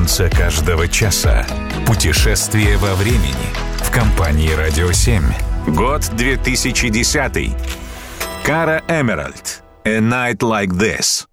солнце каждого часа. Путешествие во времени в компании «Радио 7». Год 2010. Кара Эмеральд. A Night Like This.